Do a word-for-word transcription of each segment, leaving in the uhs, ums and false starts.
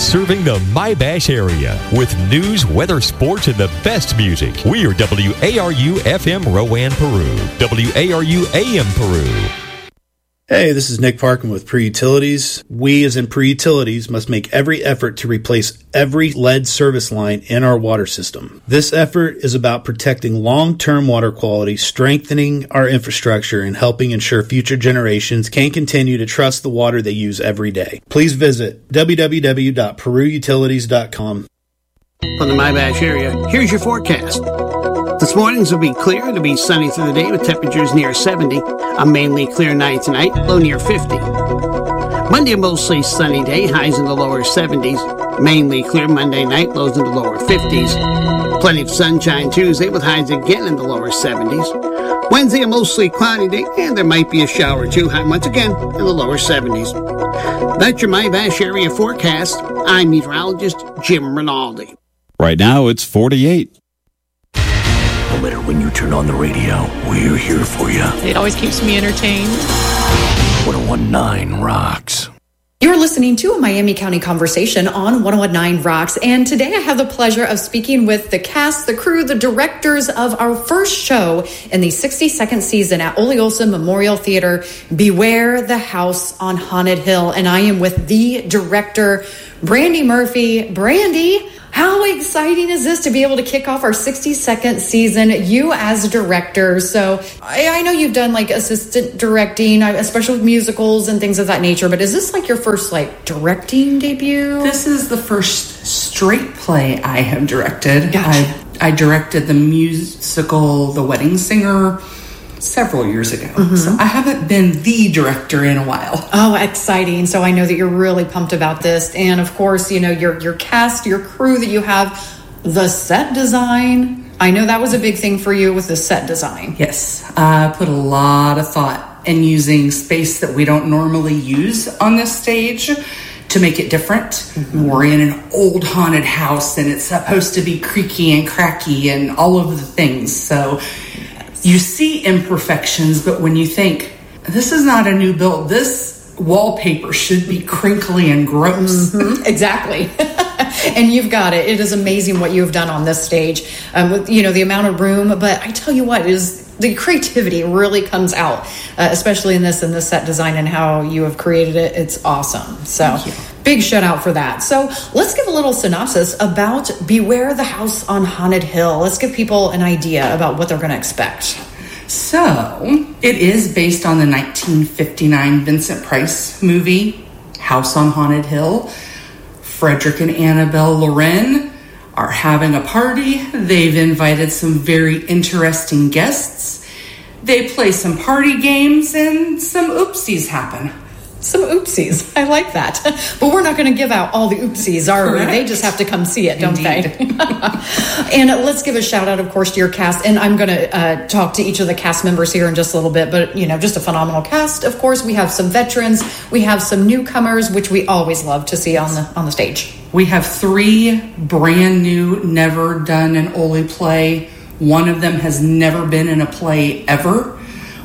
serving the My-Bash area with news, weather, sports, and the best music. We are W A R U F M Rowan, Peru. W A R U A M Peru. Hey, this is Nick Parkin with Peru Utilities. We, as in Peru Utilities, must make every effort to replace every lead service line in our water system. This effort is about protecting long-term water quality, strengthening our infrastructure, and helping ensure future generations can continue to trust the water they use every day. Please visit w w w dot peru utilities dot com. From the My-Bash area, here's your forecast. This morning's will be clear. It'll be sunny through the day with temperatures near seventy. A mainly clear night tonight, low near fifty. Monday, a mostly sunny day, highs in the lower seventies. Mainly clear Monday night, lows in the lower fifties. Plenty of sunshine Tuesday with highs again in the lower seventies. Wednesday, a mostly cloudy day, and there might be a shower or two, high once again in the lower seventies. That's your My-Bash area forecast. I'm meteorologist Jim Rinaldi. Right now, it's forty-eight. No matter when you turn on the radio, we're here for you. It always keeps me entertained. one oh one point nine rocks. You're listening to a Miami County Conversation on one oh one point nine Rocks, and today I have the pleasure of speaking with the cast, the crew, the directors of our first show in the sixty-second season at Ole Olson Memorial Theater, Beware the House on Haunted Hill, and I am with the director, Brandy Murphy. Brandy, how exciting is this to be able to kick off our sixty-second season, you as director? So I, I know you've done like assistant directing, especially with musicals and things of that nature, but is this like your first like directing debut? This is the first straight play I have directed. Gotcha. I, I directed the musical The Wedding Singer several years ago. Mm-hmm. So I haven't been the director in a while. Oh, exciting. So I know that you're really pumped about this. And of course, you know, your your cast, your crew that you have, the set design. I know that was a big thing for you with the set design. Yes. I put a lot of thought in using space that we don't normally use on this stage to make it different. Mm-hmm. We're in an old haunted house and it's supposed to be creaky and cracky and all of the things. So you see imperfections, but when you think, this is not a new build, this wallpaper should be crinkly and gross. Mm-hmm. Exactly. And you've got it. It is amazing what you've done on this stage um, with, you know, the amount of room. But I tell you what, is the creativity really comes out, uh, especially in this and this set design and how you have created it. It's awesome. So big shout out for that. So let's give a little synopsis about Beware the House on Haunted Hill. Let's give people an idea about what they're going to expect. So it is based on the nineteen fifty-nine Vincent Price movie, House on Haunted Hill. Frederick and Annabelle Loren are having a party. They've invited some very interesting guests. They play some party games and some oopsies happen. Some oopsies. I like that. But we're not going to give out all the oopsies, are Correct. we? They just have to come see it, don't Indeed. they? And let's give a shout out, of course, to your cast. And I'm going to uh, talk to each of the cast members here in just a little bit. But, you know, just a phenomenal cast. Of course, we have some veterans. We have some newcomers, which we always love to see on the on the stage. We have three brand new, never done an Ole play. One of them has never been in a play ever.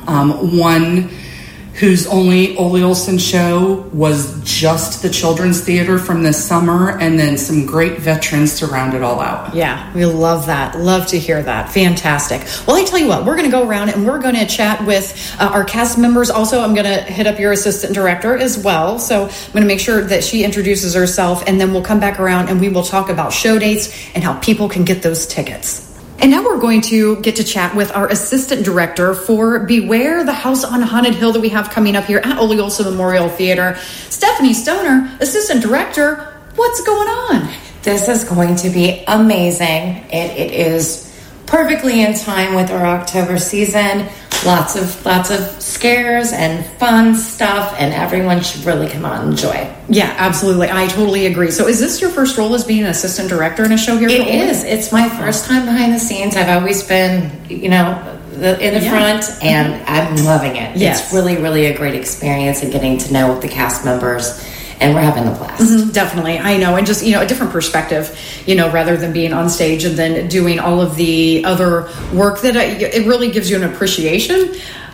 Um, one whose only Ole Olson show was just the Children's Theater from this summer, and then some great veterans to round it all out. Yeah, we love that. Love to hear that. Fantastic. Well, I tell you what, we're going to go around and we're going to chat with uh, our cast members. Also, I'm going to hit up your assistant director as well. So I'm going to make sure that she introduces herself, and then we'll come back around and we will talk about show dates and how people can get those tickets. And now we're going to get to chat with our assistant director for Beware the House on Haunted Hill that we have coming up here at Ole Olson Memorial Theater. Stephanie Stoner, assistant director, what's going on? This is going to be amazing. It, it is perfectly in time with our October season. Lots of lots of scares and fun stuff, and everyone should really come out and enjoy. Yeah, absolutely. I totally agree. So is this your first role as being an assistant director in a show here? It is. It's my first time behind the scenes. I've always been, you know, the, in the yeah. front, and mm-hmm. I'm loving it. Yes. It's really, really a great experience and getting to know the cast members. And we're having a blast. Mm-hmm, definitely. I know. And just, you know, a different perspective, you know, rather than being on stage and then doing all of the other work that I, it really gives you an appreciation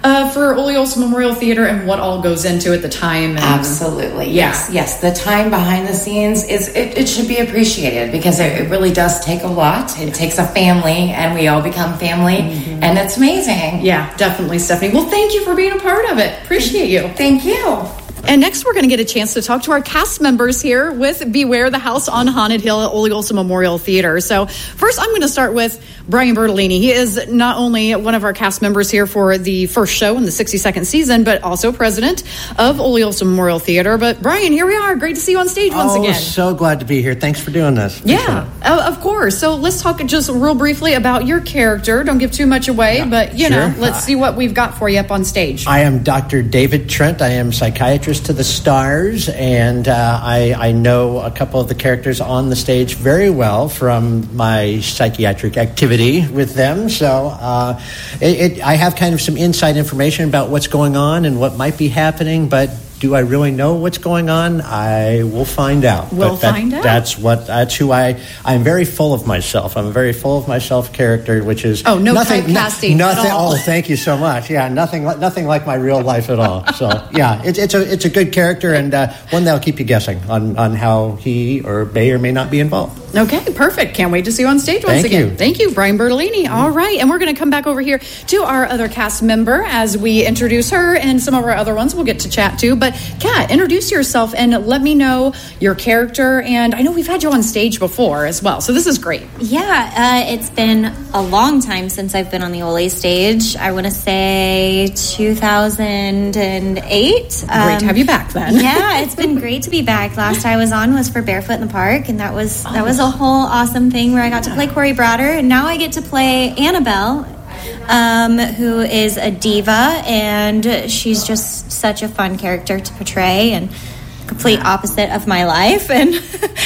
uh, for Ole Olson Memorial Theater and what all goes into it, the time. And, Absolutely. Yeah. Yes. Yes. The time behind the scenes is it, it should be appreciated because it, it really does take a lot. It takes a family, and we all become family, mm-hmm. and it's amazing. Yeah, definitely, Stephanie. Well, thank you for being a part of it. Appreciate you. Thank you. And next, we're going to get a chance to talk to our cast members here with Beware the House on Haunted Hill at Ole Olson Memorial Theater. So first, I'm going to start with Brian Bertolini. He is not only one of our cast members here for the first show in the sixty-second season, but also president of Ole Olson Memorial Theater. But Brian, here we are. Great to see you on stage once oh, again. So glad to be here. Thanks for doing this. Yeah, uh, of course. So let's talk just real briefly about your character. Don't give too much away, yeah, but, you sure. know, let's see what we've got for you up on stage. I am Doctor David Trent. I am psychiatrist to the stars, and uh, I, I know a couple of the characters on the stage very well from my psychiatric activity with them. So uh, it, it, I have kind of some inside information about what's going on and what might be happening, but do I really know what's going on? I will find out. We'll that, find out. That's what. That's who I. I'm very full of myself. I'm a very full of myself character, which is oh no nothing. typecasting No, nothing. At all. Oh, thank you so much. Yeah, nothing. Nothing like my real life at all. So yeah, it's it's a it's a good character and uh, one that'll keep you guessing on on how he or may or may not be involved. Okay, perfect. Can't wait to see you on stage once Thank again. You. Thank you, Brian Bertolini. All right, and we're going to come back over here to our other cast member as we introduce her and some of our other ones we'll get to chat to. But Kat, introduce yourself and let me know your character. And I know we've had you on stage before as well, so this is great. Yeah, uh, it's been a long time since I've been on the Ole stage. I want to say two thousand eight. Great um, to have you back then. Yeah, it's been great to be back. Last I was on was for Barefoot in the Park, and that was that was a whole awesome thing where I got to play Corey Browder, and now I get to play Annabelle, um, who is a diva, and she's just such a fun character to portray, and complete opposite of my life. And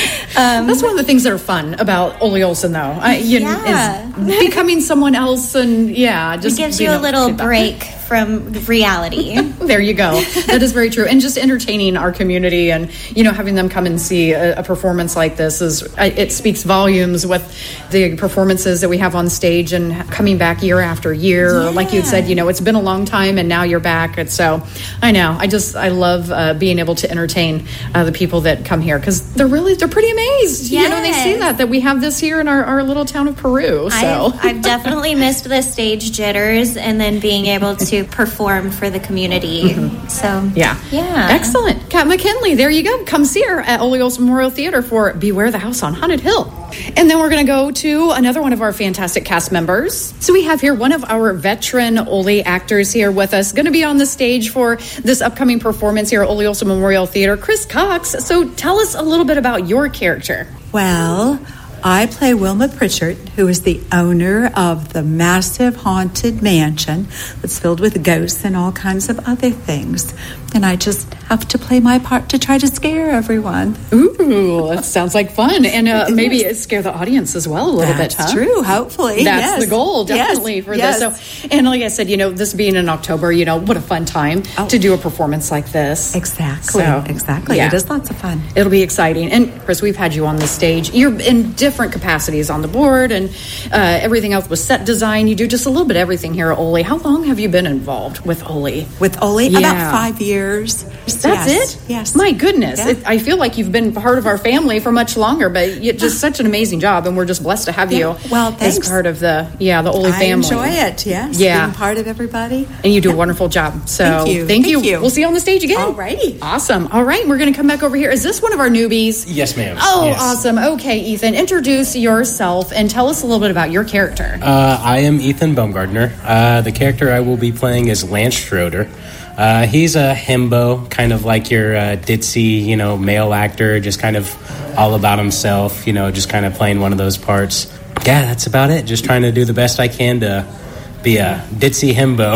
um, that's one of the things that are fun about Ole Olson, though. I, you yeah. know, is becoming someone else, and yeah, just it gives you a little break from reality. There you go. That is very true. And just entertaining our community and, you know, having them come and see a, a performance like this is, it speaks volumes with the performances that we have on stage and coming back year after year. Yeah. Like you said, you know, it's been a long time and now you're back. And so I know, I just, I love uh, being able to entertain uh, the people that come here because they're really, they're pretty amazed. Yes. You know, they see that, that we have this here in our, our little town of Peru. So I've, I've definitely missed the stage jitters and then being able to perform for the community. Mm-hmm. So yeah, yeah, excellent. Kat McKinley, there you go. Come see her at Ole Olson Memorial Theater for Beware the House on Haunted Hill. And then we're going to go to another one of our fantastic cast members. So we have here one of our veteran Ole actors here with us, going to be on the stage for this upcoming performance here at Ole Olson Memorial Theater, Chris Cox. So tell us a little bit about your character. Well, I play Wilma Pritchard, who is the owner of the massive haunted mansion that's filled with ghosts and all kinds of other things. And I just have to play my part to try to scare everyone. Ooh, that sounds like fun. And uh, maybe scare the audience as well a little That's bit, huh? That's true, hopefully. That's yes. the goal, definitely, yes. for yes. this. So, and like I said, you know, this being in October, you know, what a fun time oh. to do a performance like this. Exactly, so, exactly. Yeah. It is lots of fun. It'll be exciting. And, Chris, we've had you on the stage. You're in different capacities on the board and uh, everything else with set design. You do just a little bit of everything here at Ole. How long have you been involved with Ole? With Ole? Yeah. About five years. That's yes. it? Yes. My goodness. Yeah. It, I feel like you've been part of our family for much longer, but you, just such an amazing job, and we're just blessed to have yeah. you well, thanks. as part of the, yeah, the Ole I family. I enjoy it, yes. Yeah. Being part of everybody. And you do yeah. a wonderful job. So thank you. Thank, thank you. you. We'll see you on the stage again. All righty. Awesome. All right, we're going to come back over here. Is this one of our newbies? Yes, ma'am. Oh, yes. Awesome. Okay, Ethan, introduce yourself and tell us a little bit about your character. Uh, I am Ethan Baumgartner. Uh, the character I will be playing is Lance Schroeder. Uh, he's a himbo, kind of like your uh, ditzy, you know, male actor, just kind of all about himself, you know, just kind of playing one of those parts. Yeah, that's about it. Just trying to do the best I can to be a ditzy himbo.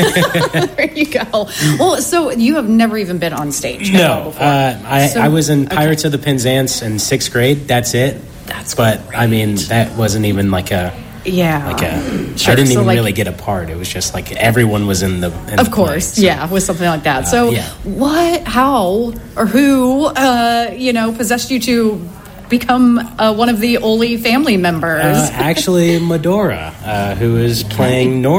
There you go. Well, so you have never even been on stage? No, uh, I, so, I was in okay. Pirates of the Penzance in sixth grade. That's it. That's but great. I mean, that wasn't even like a. Yeah, like a, sure. I didn't so even like, really get a part. It was just like everyone was in the. In of the course, play, so. yeah, with something like that. Uh, so, yeah. what, how, or who, uh, you know, possessed you to become uh, one of the Ole family members? Uh, actually, Medora, uh, who is playing Nora.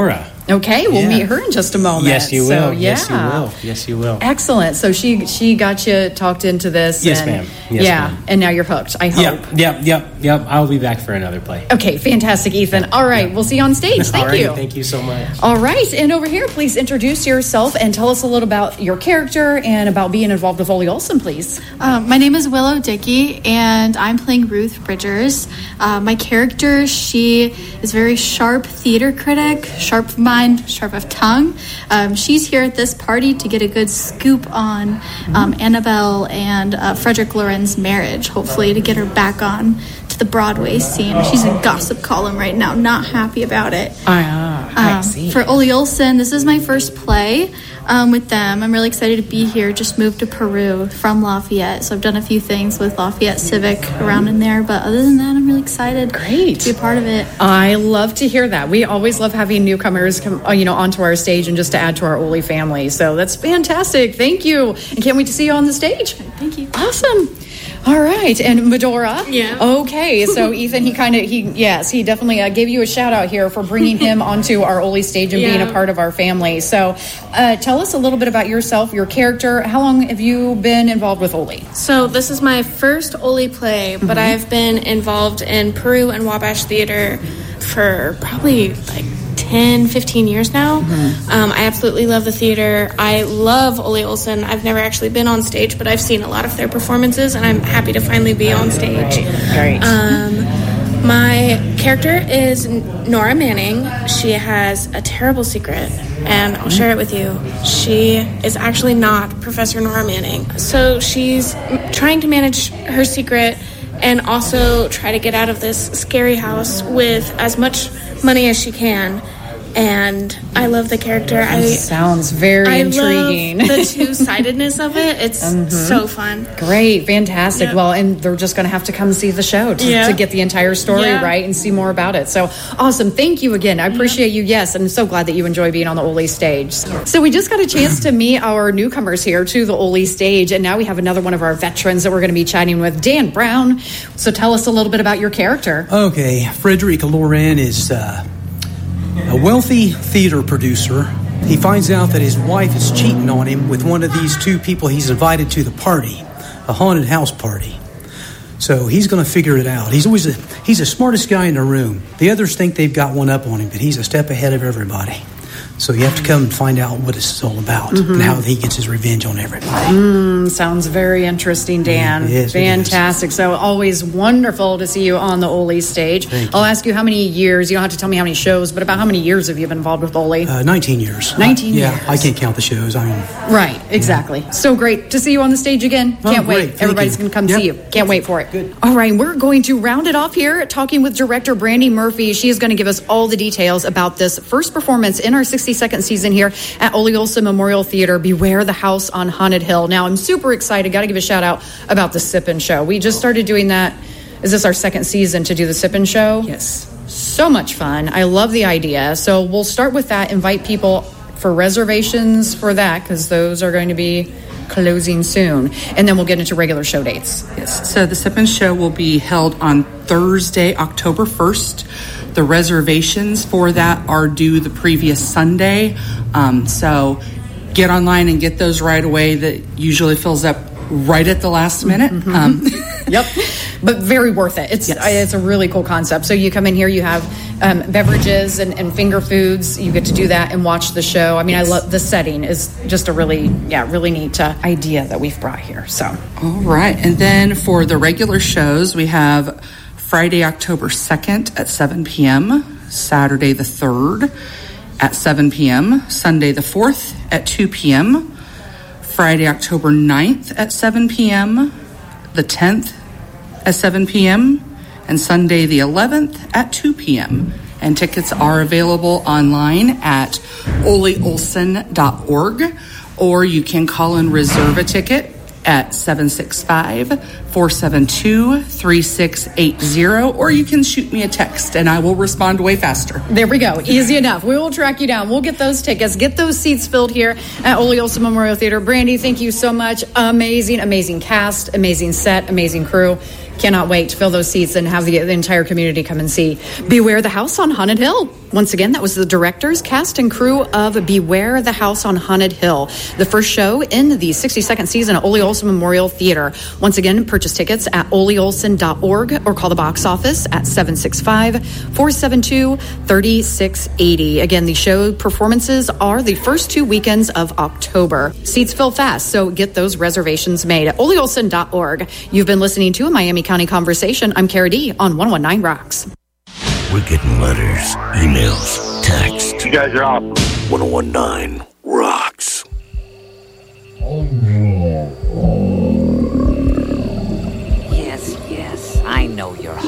Okay, we'll Yeah. meet her in just a moment. Yes, you will. So, yeah. Yes, you will. Yes, you will. Excellent. So she she got you talked into this. Yes, and, ma'am. Yes, yeah, ma'am. and now you're hooked. I hope. Yep, yep, yep, yep. I'll be back for another play. Okay, fantastic, Ethan. All right, we'll see you on stage. Thank All right, you. Thank you so much. All right, and over here, please introduce yourself and tell us a little about your character and about being involved with Ole Olsen, please. Um, my name is Willow Dickey, and I'm playing Ruth Bridgers. Uh, my character, she is very sharp theater critic, sharp of mind, sharp of tongue. Um, she's here at this party to get a good scoop on um, Annabelle and uh, Frederick Loren's marriage, hopefully to get her back on to the Broadway scene. She's in gossip column right now, not happy about it. Ah, I Um, see. For Ole Olsen, this is my first play um, with them. I'm really excited to be here. Just moved to Peru from Lafayette, so I've done a few things with Lafayette Civic around in there. But other than that, I'm really excited Great. to be a part of it. I love to hear that. We always love having newcomers come, uh, you know, onto our stage and just to add to our Ole family. So that's fantastic. Thank you, and can't wait to see you on the stage. Thank you. Awesome. All right, and Medora. Yeah. Okay, so Ethan, he kind of he yes, he definitely uh, gave you a shout out here for bringing him onto our Ole stage and being Yeah. a part of our family. So, uh, tell us a little bit about yourself, your character. How long have you been involved with Ole? So this is my first Ole play, but I've been involved in Peru and Wabash Theater for probably like ten, fifteen years now. Um, I absolutely love the theater. I love Ole Olsen. I've never actually been on stage, but I've seen a lot of their performances, and I'm happy to finally be on stage. Great. Um, my character is Nora Manning. She has a terrible secret, and I'll share it with you. She is actually not Professor Nora Manning. So she's trying to manage her secret and also try to get out of this scary house with as much money as she can. And I love the character. I Sounds very I intriguing. love the two-sidedness of it. It's Mhm. so fun. Great, fantastic. Yep. Well, and they're just going to have to come see the show to, Yeah. to get the entire story, Yeah. right, and see more about it. So awesome. Thank you again. I appreciate you. Yes, and I'm so glad that you enjoy being on the Ole stage. So we just got a chance to meet our newcomers here to the Ole stage, and now we have another one of our veterans that we're going to be chatting with, Dan Brown. So tell us a little bit about your character. Okay, Frederick Loren is uh, a wealthy theater producer. He finds out that his wife is cheating on him with one of these two people he's invited to the party, a haunted house party. So he's going to figure it out. He's always a, he's the smartest guy in the room. The others think they've got one up on him, but he's a step ahead of everybody. So you have to come and find out what this is all about Mhm. and how he gets his revenge on everybody. Mm, sounds very interesting, Dan. Yeah, it is, it Fantastic. So always wonderful to see you on the Ole stage. Thank you. I'll ask you how many years, you don't have to tell me how many shows, but about how many years have you been involved with Ole? Uh, nineteen years. nineteen Uh, yeah, years. I can't count the shows. I mean, Right, exactly. So great to see you on the stage again. Oh, Can't great. wait. Thank Everybody's you. going to come Yep. see you. Can't wait for it. Good. All right, we're going to round it off here talking with director Brandy Murphy. She is going to give us all the details about this first performance in our sixty-second season here at Ole Olsen Memorial Theater, Beware the House on Haunted Hill. Now, I'm super excited. Got to give a shout out about the Sippin' Show. We just started doing that. Is this our second season to do the Sippin' Show? Yes. So much fun. I love the idea. So we'll start with that. Invite people for reservations for that because those are going to be closing soon. And then we'll get into regular show dates. Yes. So the Sippin' Show will be held on Thursday, October first. The reservations for that are due the previous Sunday. Um, so get online and get those right away. That usually fills up right at the last minute. Mm-hmm. Um, Yep. But very worth it. It's Yes. I, it's a really cool concept. So you come in here, you have um, beverages and, and finger foods. You get to do that and watch the show. I mean, Yes. I love the setting is just a really, yeah, really neat uh, idea that we've brought here. So, All right. And then for the regular shows, we have Friday, October second at seven p.m., Saturday the third at seven p.m., Sunday the fourth at two p.m., Friday, October ninth at seven p.m., the tenth at seven p.m., and Sunday the eleventh at two p.m. And tickets are available online at ole olsen dot org, or you can call and reserve a ticket at seven six five, four seven two, three six eight zero, or you can shoot me a text and I will respond way faster. there we go. Easy enough. We will track you down. We'll get those tickets, get those seats filled here at Ole Olsen Memorial Theater. Brandy, thank you so much. Amazing, amazing cast, amazing set, amazing crew. Cannot wait to fill those seats and have the, the entire community come and see Beware the House on Haunted Hill. Once again, that was the directors, cast, and crew of Beware the House on Haunted Hill, the first show in the sixty-second season at Ole Olson Memorial Theater. Once again, purchase tickets at ole olson dot org or call the box office at seven six five, four seven two, three six eight zero. Again, the show performances are the first two weekends of October. Seats fill fast, so get those reservations made at ole olson dot org. You've been listening to a Miami County Conversation. I'm Kara D on one oh one nine Rocks. We're getting letters, emails, texts. You guys are awesome. ten nineteen Rocks. Yes, yes, I know you're